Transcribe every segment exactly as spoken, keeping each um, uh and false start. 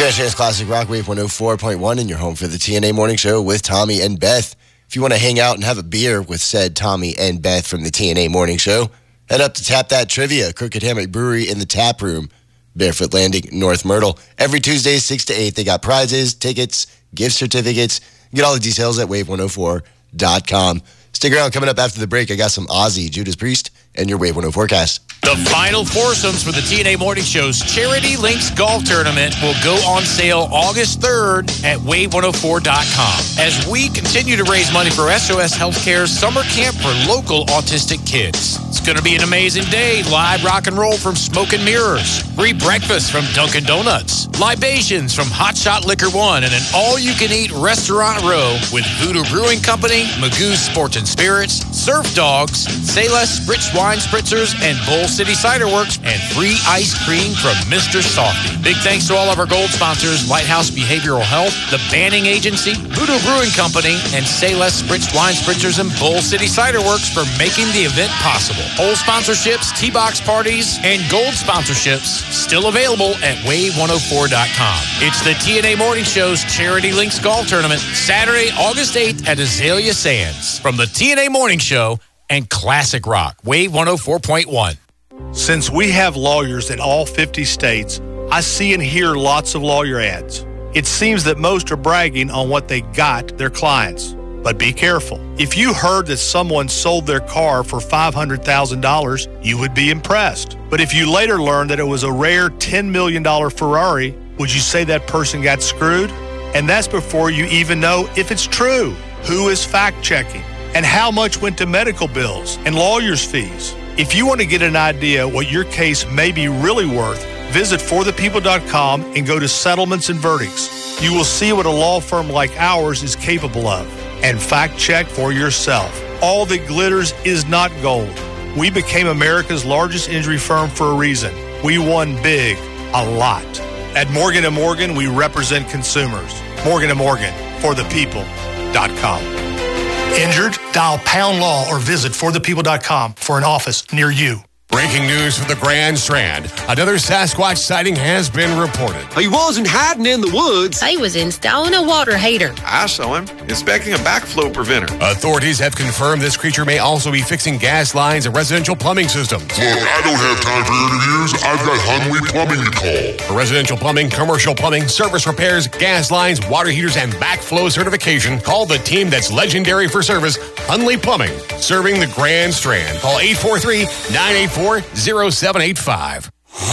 Grand Chance Classic Rock Wave one oh four point one in your home for the T N A Morning Show with Tommy and Beth. If you want to hang out and have a beer with said Tommy and Beth from the T N A Morning Show, head up to Tap That Trivia, Crooked Hammock Brewery in the Tap Room, Barefoot Landing, North Myrtle. Every Tuesday, six to eight, they got prizes, tickets, gift certificates. Get all the details at wave one oh four dot com. Stick around. Coming up after the break, I got some Ozzy, Judas Priest, and your Wave one oh forecast. The final foursomes for the T N A Morning Show's Charity Links Golf Tournament will go on sale August third at wave one oh four dot com as we continue to raise money for S O S Healthcare's summer camp for local autistic kids. It's going to be an amazing day. Live rock and roll from Smoke and Mirrors, free breakfast from Dunkin' Donuts, libations from Hot Shot Liquor One, and an all-you-can-eat restaurant row with Voodoo Brewing Company, Magoo's Sports and Spirits, Surf Dogs, Sayles Spritz Wine Spritzers, and Bull City Cider Works, and free ice cream from Mister Softy. Big thanks to all of our gold sponsors, Lighthouse Behavioral Health, The Banning Agency, Voodoo Brewing Company, and Sayles Spritz Wine Spritzers and Bull City Cider Works for making the event possible. Old sponsorships, T-Box parties, and gold sponsorships still available at wave one oh four dot com. It's the T N A Morning Show's Charity Links Golf Tournament, Saturday, August eighth at Azalea Sands. From the T N A Morning Show and Classic Rock, Wave one oh four point one. Since we have lawyers in all fifty states, I see and hear lots of lawyer ads. It seems that most are bragging on what they got their clients. But be careful. If you heard that someone sold their car for five hundred thousand dollars, you would be impressed. But if you later learned that it was a rare ten million dollars Ferrari, would you say that person got screwed? And that's before you even know if it's true. Who is fact-checking? And how much went to medical bills and lawyers' fees? If you want to get an idea what your case may be really worth, visit for the people dot com and go to Settlements and Verdicts. You will see what a law firm like ours is capable of. And fact-check for yourself. All that glitters is not gold. We became America's largest injury firm for a reason. We won big, a lot. At Morgan and Morgan, we represent consumers. Morgan and Morgan, for the people dot com. Injured? Dial pound law or visit for the people dot com for an office near you. Breaking news from the Grand Strand. Another Sasquatch sighting has been reported. He wasn't hiding in the woods. He was installing a water heater. I saw him inspecting a backflow preventer. Authorities have confirmed this creature may also be fixing gas lines and residential plumbing systems. Look, I don't have time for interviews. I've got Hunley Plumbing to call. For residential plumbing, commercial plumbing, service repairs, gas lines, water heaters, and backflow certification, call the team that's legendary for service, Hunley Plumbing, serving the Grand Strand. Call eight four three, nine eight four, zero seven eight five.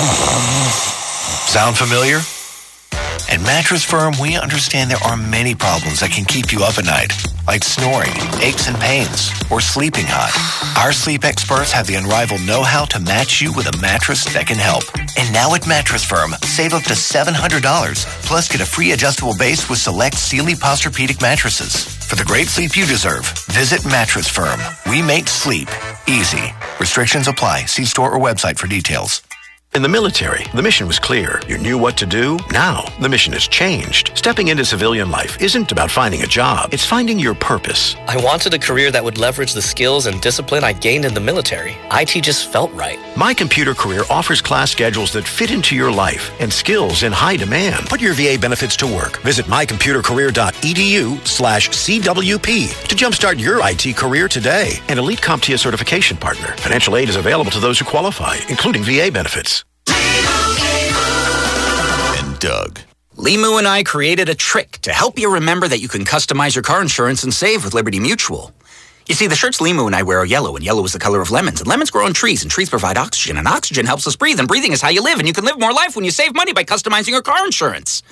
Sound familiar? At Mattress Firm, we understand there are many problems that can keep you up at night, like snoring, aches and pains, or sleeping hot. Our sleep experts have the unrivaled know-how to match you with a mattress that can help. And now at Mattress Firm, save up to seven hundred dollars, plus get a free adjustable base with select Sealy Posturepedic mattresses. For the great sleep you deserve, visit Mattress Firm. We make sleep easy. Restrictions apply. See store or website for details. In the military, the mission was clear. You knew what to do. Now, the mission has changed. Stepping into civilian life isn't about finding a job. It's finding your purpose. I wanted a career that would leverage the skills and discipline I gained in the military. I T just felt right. My Computer Career offers class schedules that fit into your life and skills in high demand. Put your V A benefits to work. Visit my computer career dot e d u slash C W P to jumpstart your I T career today. An Elite CompTIA certification partner. Financial aid is available to those who qualify, including V A benefits. And Doug. Limu and I created a trick to help you remember that you can customize your car insurance and save with Liberty Mutual. You see, the shirts Limu and I wear are yellow, and yellow is the color of lemons. And lemons grow on trees, and trees provide oxygen, and oxygen helps us breathe, and breathing is how you live, and you can live more life when you save money by customizing your car insurance.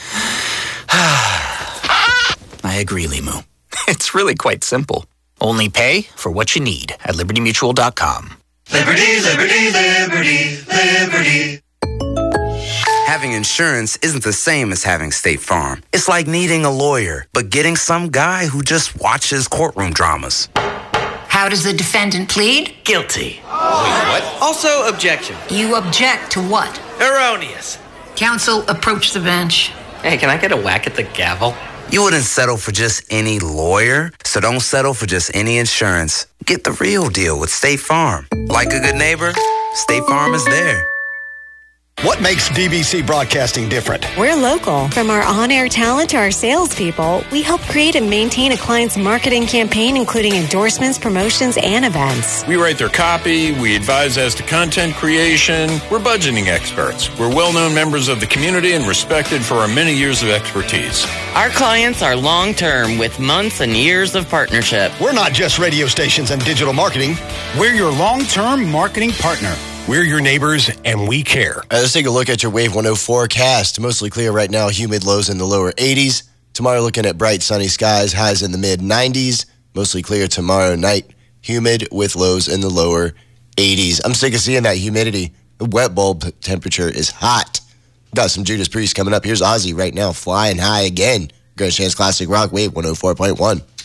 I agree, Limu. It's really quite simple. Only pay for what you need at liberty mutual dot com. Liberty, liberty, liberty, liberty. Having insurance isn't the same as having State Farm. It's like needing a lawyer, but getting some guy who just watches courtroom dramas. How does the defendant plead? Guilty. Wait, what? Also, objection. You object to what? Erroneous. Counsel, approach the bench. Hey, can I get a whack at the gavel? You wouldn't settle for just any lawyer, so don't settle for just any insurance. Get the real deal with State Farm. Like a good neighbor, State Farm is there. What makes D B C Broadcasting different? We're local. From our on-air talent to our salespeople, we help create and maintain a client's marketing campaign, including endorsements, promotions, and events. We write their copy. We advise as to content creation. We're budgeting experts. We're well-known members of the community and respected for our many years of expertise. Our clients are long-term with months and years of partnership. We're not just radio stations and digital marketing. We're your long-term marketing partner. We're your neighbors, and we care. All right, let's take a look at your Wave one oh forecast. Mostly clear right now, humid lows in the lower eighties. Tomorrow looking at bright sunny skies, highs in the mid nineties. Mostly clear tomorrow night, humid with lows in the lower eighties. I'm sick of seeing that humidity. The wet bulb temperature is hot. Got some Judas Priest coming up. Here's Ozzy right now, flying high again. Grand Chance Classic Rock, Wave one oh four point one.